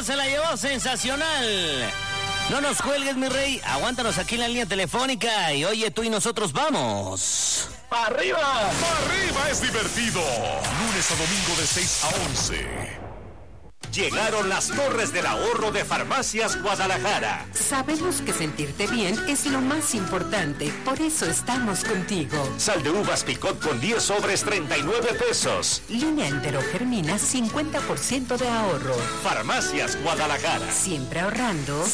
se la llevó sensacional. No nos cuelgues, mi rey. Aguántanos aquí en la línea telefónica. Y oye, tú y nosotros vamos. ¡Arriba! ¡Arriba es divertido! Lunes a domingo de 6 a 11. Llegaron las torres del ahorro de Farmacias Guadalajara. Sabemos que sentirte bien es lo más importante, por eso estamos contigo. Sal de uvas picot con 10 sobres, 39 pesos. Línea enterogermina, 50% de ahorro. Farmacias Guadalajara. Siempre ahorrando.